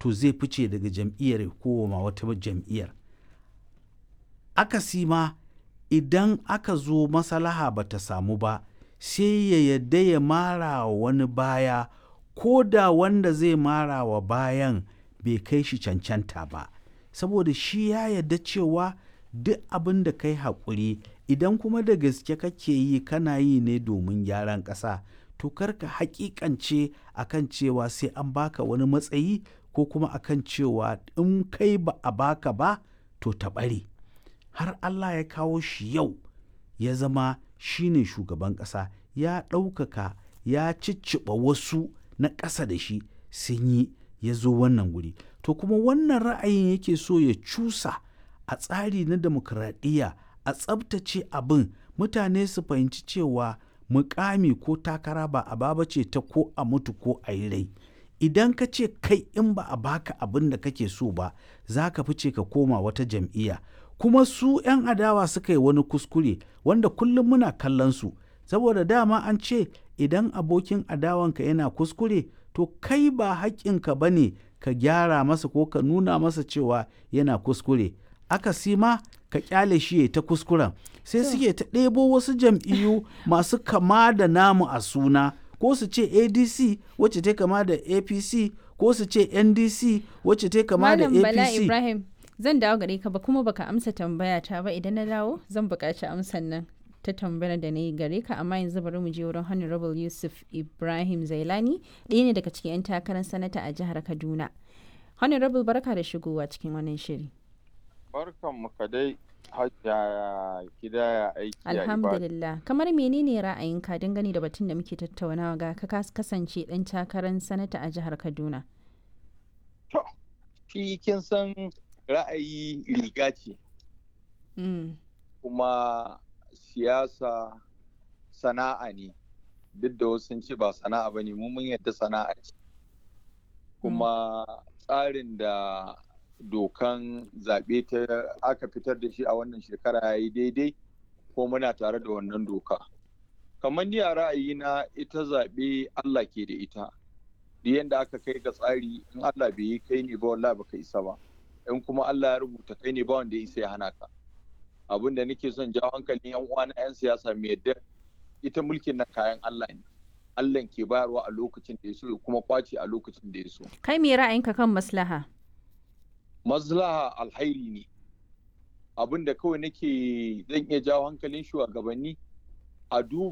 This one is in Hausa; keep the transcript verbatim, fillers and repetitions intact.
to zai fice daga jam'iyyar ya koma wata jam'iyyar. Akasi ma idan aka zo maslaha ba ta samu ba sai ya yadda ya mara wa wani baya ko da wanda zai mara wa bayan bai kai shi cancanta ba, saboda shi ya yadda cewa duk abin da kai haƙuri idan kuma da gaske kake yi kana yi ne domin gyaran ƙasa, to karka haƙiƙance akan cewa sai an baka wani matsayi ko kuma akan cewa in kai ba a baka ba to ta ɓare. Har Allah ya kawo shi yau ya zama shi ne shugaban ƙasa, ya ɗaukaka ya cicciɓa wasu na ƙasa da shi sun yi ya zo wannan guri. To kuma wannan ra'ayin yake so ya cusa a tsari na demokradiyya, a tsabtace abin, mutane su fahimci cewa mukami ko takara ba a baba ce ta ko a mutu ko a yi rai. Idan ka ce kai in ba a baka abin da kake so ba za ka fice ka koma wata jam'iyya. Kuma su 'yan adawa suka yi wani kuskure wanda kullum muna kallon su, saboda dama an ce idan abokin adawanka yana kuskure to kai ba haƙƙinka ba ne ka gyara masa ko ka nuna masa cewa yana kuskure. Akasi ma ka ƙyale shi ya ta kuskuren, sai suke ta ɗebo wasu jam'iyyu masu kama da namu a suna, ko su ce A D C wacce ta kama da A P C, ko su ce N D C wacce ta kama da A P C. Malam Bala Ibrahim, zan dawo gare ka ba kuma baka amsa tambaya ta ba, idan na dawo zan buƙaci amsan nan ta tambayar da na yi gare ka, amma yanzu bari mu je wurin Honorable Yusuf Ibrahim Zailani, ɗaya ne daga cikin 'yan takarar sanata a jihar Kaduna. Honorable, barka da shigowa cikin wannan shiri. Barkan mu ka dai hajjaya gida aiki ya ibada. Alhamdulillah. Kamar menene ra'ayinka dangane da batun da muke tattaunawa ga ka kasance ɗan takarar sanata a jihar Kaduna? To, shi kin san ra'ayi riga ce. Mm. Kuma siyasa sana'a ne. Duk da wasu sun ce ba sana'a ba ne, mu mun yadda sana'a ce. Kuma tsarin da dokan zaɓe ta aka fitar da shi a wannan shekara ya yi daidai, ko muna tare da wannan doka. Kamar ni a ra'ayina ita zaɓe Allah ke da ita. Da yadda aka kai ga tsari, in Allah bai yi kai ne ba wallahi baka isa ba. In kuma Allah ya rubuta kai ne ba wanda ya isa ya hana ka. Abin da nake son jawo hankalin yan uwa na 'yan siyasa mai yadda ita mulkin na kayan Allah ne. Allah ke bayarwa a lokacin da ya so ya kuma kwace a lokacin da ya so. Kai me ra'ayinka kan maslaha? Maslaha alhairi ne. Abin da kawai nake zan iya jawo hankalin shugabanni a duba